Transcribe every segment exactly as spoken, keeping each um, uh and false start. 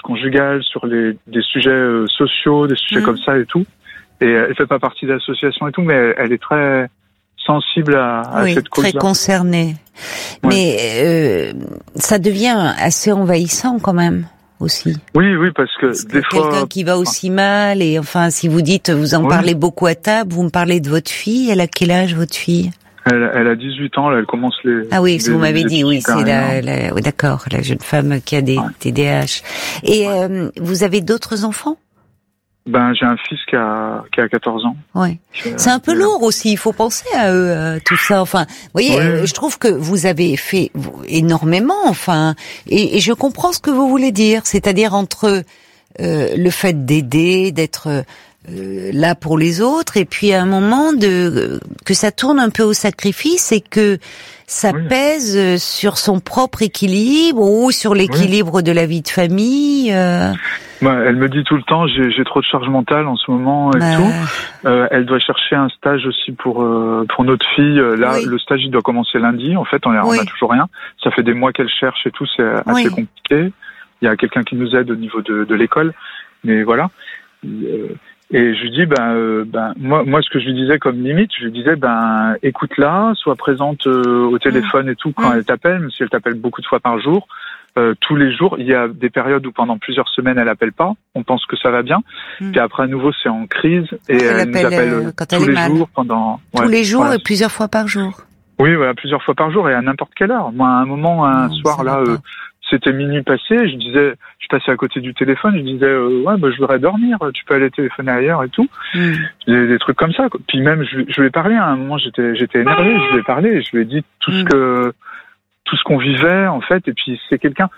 conjugale, sur les des sujets euh, sociaux, des sujets mmh. comme ça et tout. Et elle fait pas partie d'association et tout, mais elle, elle est très sensible à, à oui, cette cause-là. Très concernée. Ouais. Mais euh, ça devient assez envahissant quand même aussi. Oui, oui, parce que parce que des fois quelqu'un qui va aussi mal et enfin, si vous dites, vous en oui. parlez beaucoup à table, vous me parlez de votre fille. Elle a quel âge votre fille? Elle, elle a dix-huit ans, là, elle commence les... Ah oui, les, vous m'avez dit, oui, c'est la, hein. la oui, d'accord, la jeune femme qui a des ouais. T D A H. Et euh, vous avez d'autres enfants? Ben, j'ai un fils qui a, qui a quatorze ans. Ouais. C'est un peu lourd aussi, il faut penser à eux, à tout ça. Enfin, vous voyez, ouais. euh, je trouve que vous avez fait énormément, enfin, et, et je comprends ce que vous voulez dire. C'est-à-dire entre euh, le fait d'aider, d'être euh, là pour les autres, et puis à un moment de que ça tourne un peu au sacrifice et que ça oui. pèse sur son propre équilibre ou sur l'équilibre oui. de la vie de famille. Euh... Bah, elle me dit tout le temps, j'ai, j'ai trop de charge mentale en ce moment et bah... tout. Euh, elle doit chercher un stage aussi pour euh, pour notre fille. Là, oui. le stage il doit commencer lundi. En fait, on a, oui. on a toujours rien. Ça fait des mois qu'elle cherche et tout. C'est assez oui. compliqué. Il y a quelqu'un qui nous aide au niveau de, de l'école, mais voilà. Euh, et je lui dis, ben, euh, ben, moi, moi, ce que je lui disais comme limite, je lui disais, ben, écoute-la, sois présente euh, au téléphone mmh. et tout quand mmh. elle t'appelle, même si elle t'appelle beaucoup de fois par jour. Euh, tous les jours, il y a des périodes où pendant plusieurs semaines elle appelle pas, on pense que ça va bien, mmh. puis après à nouveau c'est en crise et elle, elle nous appelle euh, quand tous elle les mal. jours pendant tous ouais, les jours voilà. et plusieurs fois par jour. Oui, voilà, plusieurs fois par jour et à n'importe quelle heure. Moi, à un moment, un non, soir là, euh, c'était minuit passé, je disais, je passais à côté du téléphone, je disais euh, ouais, bah je voudrais dormir, tu peux aller téléphoner ailleurs et tout, mmh. des, des trucs comme ça. Quoi. Puis même je, je lui ai parlé à un moment, j'étais j'étais énervé, je lui ai parlé, je lui ai dit tout mmh. ce que tout ce qu'on vivait en fait, et puis c'est quelqu'un.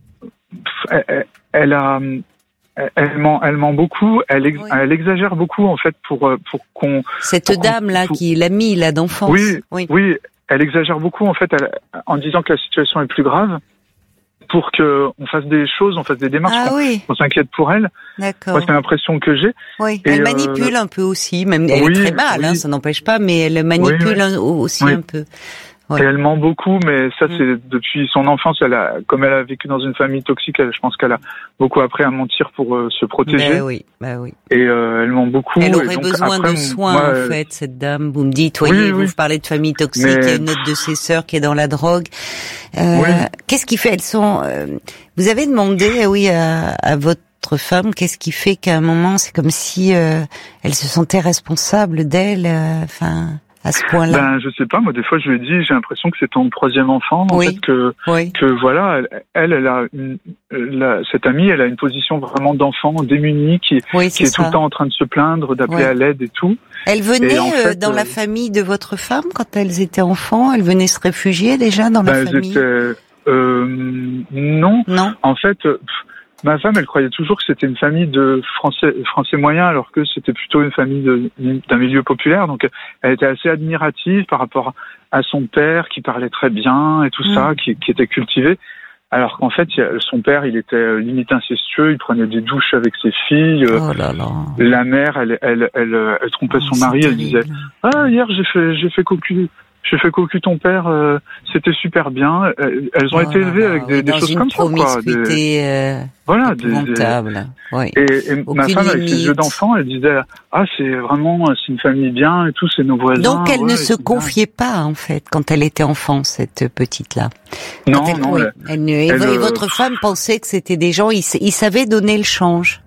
Elle, elle, elle a, elle ment, elle ment beaucoup. Elle, ex, oui. elle exagère beaucoup en fait pour pour qu'on. Cette pour dame là pour... qui est l'amie là d'enfance. Oui, oui, oui. Elle exagère beaucoup en fait, elle, en disant que la situation est plus grave, pour que on fasse des choses, on fasse des démarches, ah, qu'on, oui. qu'on s'inquiète pour elle. D'accord. Moi, c'est l'impression que j'ai. Oui. Et elle euh... manipule un peu aussi, même elle oui, est très mal, oui. hein, ça n'empêche pas, mais elle manipule oui, oui. aussi oui. un peu. Ouais. Et elle ment beaucoup, mais ça c'est mmh. depuis son enfance. Elle a, comme elle a vécu dans une famille toxique, elle, je pense qu'elle a beaucoup appris à mentir pour euh, se protéger. Bah oui, bah oui. Et euh, elle ment beaucoup. Elle aurait et donc, besoin après, de soins moi, en fait, cette dame. Vous me dites, voyez, oui, oui. vous parlez de famille toxique. Mais... Il y a une autre de ses sœurs qui est dans la drogue. Euh, oui. Qu'est-ce qui fait Elles sont. Euh, vous avez demandé, oui, à, à votre femme, qu'est-ce qui fait qu'à un moment, c'est comme si euh, elle se sentait responsable d'elle. Enfin. Euh, à ce point-là. Ben, je sais pas, moi, des fois, je lui ai dit, j'ai l'impression que c'est ton troisième enfant, en oui. fait, que, oui. que voilà, elle, elle a une, la, cette amie, elle a une position vraiment d'enfant démuni, qui, oui, qui est tout le temps en train de se plaindre, d'appeler oui. à l'aide et tout. Elle venait en fait, dans euh, la famille de votre femme quand elles étaient enfants? Elle venait se réfugier déjà dans la ben, famille? Étaient, euh, non. Non. En fait, pff, ma femme, elle croyait toujours que c'était une famille de français, français moyens, alors que c'était plutôt une famille de, d'un milieu populaire. Donc, elle était assez admirative par rapport à son père, qui parlait très bien et tout mmh. ça, qui, qui était cultivé. Alors qu'en fait, son père, il était limite incestueux, il prenait des douches avec ses filles. Oh là là. La mère, elle, elle, elle, elle, elle trompait oh, son mari, elle disait « Ah, hier, j'ai fait, j'ai fait cocu. J'ai fait cocu ton père, euh, c'était super bien. » Elles ont oh été élevées avec des, des choses comme ça, quoi. Des... Euh, voilà, des, des... Oui. Et, et ma femme, avec ses yeux d'enfant, elle disait « Ah, c'est vraiment, c'est une famille bien et tout, c'est nos voisins. » Donc, elle ouais, ne se confiait bien. pas, en fait, quand elle était enfant, cette petite-là. Non, elle, non. Oui, elle, elle, elle, elle, et votre euh... femme pensait que c'était des gens, ils, ils savaient donner le change.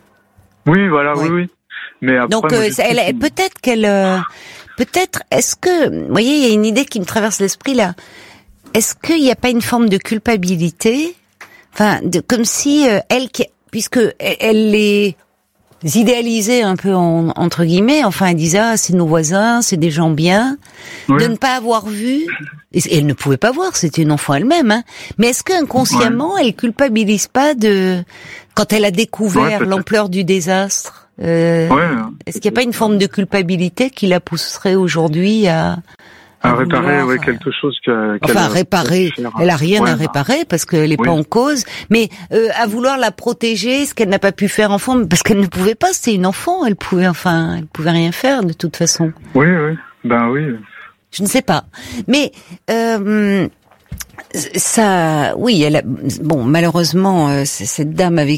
Oui, voilà, oui, oui. oui. Mais après, donc, euh, elle, elle, peut-être qu'elle... Euh, Peut-être, est-ce que, vous voyez, il y a une idée qui me traverse l'esprit là. Est-ce qu'il n'y a pas une forme de culpabilité, enfin, de, comme si euh, elle, puisque elle, elle les idéalisait un peu en, entre guillemets, enfin, elle disait ah c'est nos voisins, c'est des gens bien, oui. de ne pas avoir vu, et elle ne pouvait pas voir, c'était une enfant elle-même, hein. Mais est-ce qu'inconsciemment, ouais. elle culpabilise pas de quand elle a découvert ouais, l'ampleur du désastre? Euh, ouais, est-ce qu'il n'y a pas une forme de culpabilité qui la pousserait aujourd'hui à, à, à réparer vouloir, ouais, quelque chose que, qu'elle enfin a réparer elle a rien ouais, à réparer parce qu'elle n'est oui. pas en cause, mais euh, à vouloir la protéger, ce qu'elle n'a pas pu faire enfant parce qu'elle ne pouvait pas, c'était une enfant, elle pouvait enfin elle pouvait rien faire de toute façon. Oui oui ben oui. Je ne sais pas, mais euh, ça, oui, elle a, bon, malheureusement, cette dame avec